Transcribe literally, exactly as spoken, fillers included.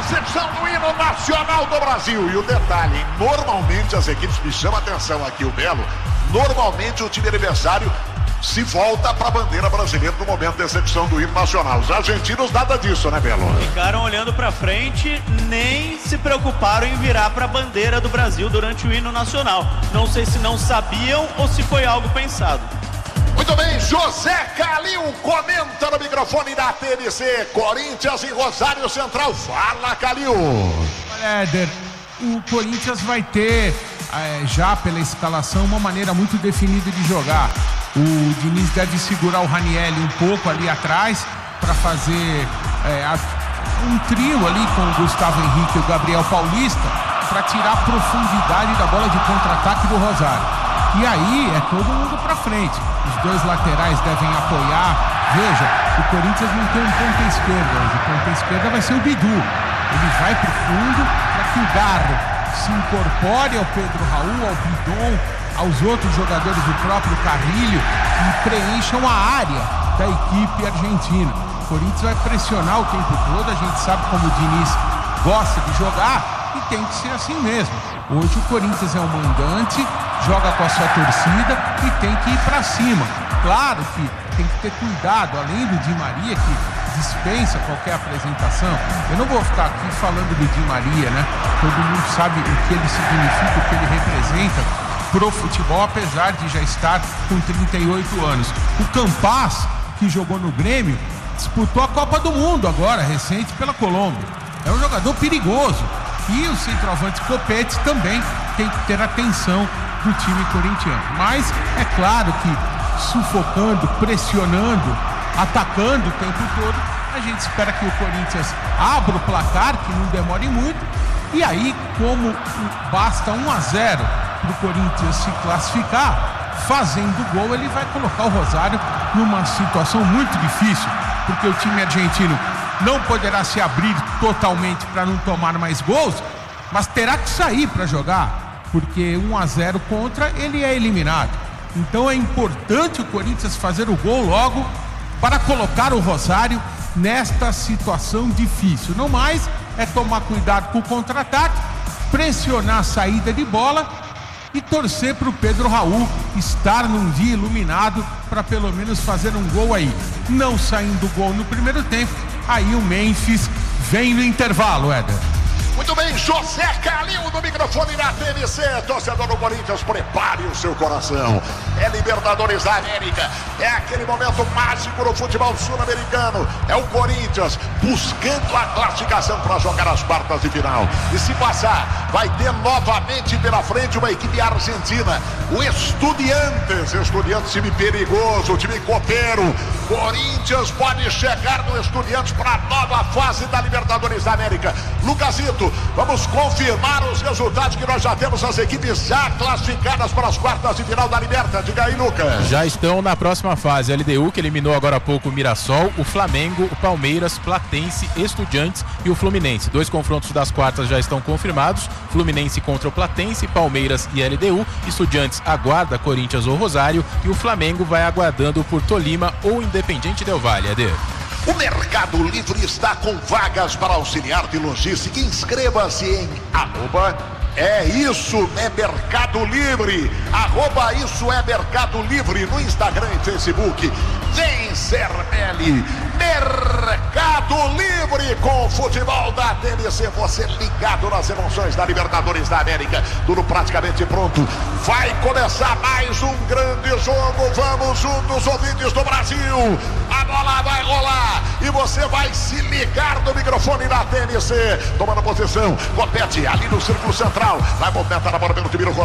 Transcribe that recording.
recepção do hino nacional do Brasil. E o detalhe, normalmente as equipes, me chama a atenção aqui o Belo, normalmente o time adversário se volta para a bandeira brasileira no momento da execução do hino nacional. Os argentinos nada disso, né, Belo? Ficaram olhando para frente, nem se preocuparam em virar para a bandeira do Brasil durante o hino nacional. Não sei se não sabiam ou se foi algo pensado. Muito bem, José Calil comenta no microfone da T N C, Corinthians e Rosário Central. Fala, Calil. Olha, Éder, o Corinthians vai ter é, já pela escalação uma maneira muito definida de jogar. O Diniz deve segurar o Ranieri um pouco ali atrás para fazer é, a, um trio ali com o Gustavo Henrique e o Gabriel Paulista para tirar a profundidade da bola de contra-ataque do Rosário. E aí é todo mundo para frente. Os dois laterais devem apoiar. Veja, o Corinthians não tem um ponta esquerda hoje. O ponta esquerda vai ser o Bidu. Ele vai para o fundo para que o Garro se incorpore ao Pedro Raul, ao Bidon, aos outros jogadores do próprio Carrilho e preencham a área da equipe argentina. O Corinthians vai pressionar o tempo todo, a gente sabe como o Diniz gosta de jogar e tem que ser assim mesmo. Hoje o Corinthians é um mandante, joga com a sua torcida e tem que ir para cima. Claro que tem que ter cuidado, além do Di Maria, que dispensa qualquer apresentação. Eu não vou ficar aqui falando do Di Maria, né? Todo mundo sabe o que ele significa, o que ele representa pro futebol, apesar de já estar com trinta e oito anos. O Campas, que jogou no Grêmio, disputou a Copa do Mundo agora, recente, pela Colômbia. É um jogador perigoso. E o centroavante Copete também tem que ter atenção do time corintiano. Mas é claro que sufocando, pressionando, atacando o tempo todo, a gente espera que o Corinthians abra o placar, que não demore muito. E aí, como basta um a zero para o Corinthians se classificar, fazendo gol, ele vai colocar o Rosário numa situação muito difícil, porque o time argentino não poderá se abrir totalmente para não tomar mais gols, mas terá que sair para jogar, porque um a zero contra, ele é eliminado. Então é importante o Corinthians fazer o gol logo para colocar o Rosário nesta situação difícil. Não mais é tomar cuidado com o contra-ataque, pressionar a saída de bola e torcer para o Pedro Raul estar num dia iluminado para pelo menos fazer um gol aí. Não saindo gol no primeiro tempo, aí o Memphis vem no intervalo, Éder. Muito bem, José Calil no microfone da T N C. Torcedor do Corinthians, prepare o seu coração. É Libertadores da América. É aquele momento mágico no futebol sul-americano. É o Corinthians buscando a classificação para jogar as quartas de final. E se passar, vai ter novamente pela frente uma equipe argentina. O Estudiantes. Estudiantes, time perigoso, time copeiro. Corinthians pode chegar no Estudiantes para a nova fase da Libertadores da América. Lucasito, vamos confirmar os resultados que nós já temos, as equipes já classificadas para as quartas de final da Liberta. Diga aí, Lucas. Já estão na próxima fase. A L D U, que eliminou agora há pouco o Mirassol, o Flamengo, o Palmeiras, Platense, Estudiantes e o Fluminense. Dois confrontos das quartas já estão confirmados. Fluminense contra o Platense, Palmeiras e L D U. Estudiantes aguarda Corinthians ou Rosário e o Flamengo vai aguardando por Tolima ou Independiente Del Valle. Ade. O Mercado Livre está com vagas para auxiliar de logística. Inscreva-se em arroba é isso é Mercado Livre, arroba isso é Mercado Livre no Instagram e Facebook. Vem Cermelli, Mercado Livre com o futebol da T N C, você ligado nas emoções da Libertadores da América, tudo praticamente pronto, vai começar mais um grande jogo, vamos juntos, ouvintes do Brasil, a bola vai rolar e você vai se ligar no microfone da T N C, tomando posição, Copete ali no círculo central, vai movimentar a bola pelo time do